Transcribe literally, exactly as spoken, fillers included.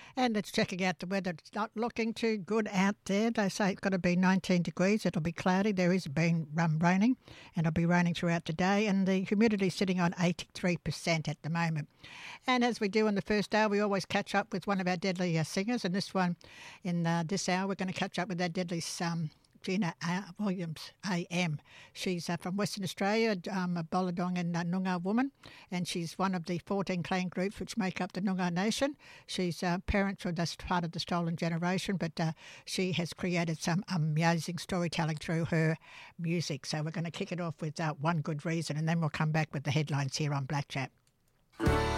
And it's checking out the weather. It's not looking too good out there. They say it's got to be nineteen degrees. It'll be cloudy. There is been um, raining, and it'll be raining throughout the day. And the humidity is sitting on eighty-three percent at the moment. And as we do on the first hour, we always catch up with one of our deadly uh, singers. And this one, in uh, this hour, we're going to catch up with our deadly um, Gina uh, Williams, A M. She's uh, from Western Australia, um, a Bolladong and uh, Noongar woman, and she's one of the fourteen clan groups which make up the Noongar Nation. She's uh, parents from this part of the Stolen Generation, but uh, she has created some amazing storytelling through her music. So we're going to kick it off with uh, One Good Reason, and then we'll come back with the headlines here on Black Chat.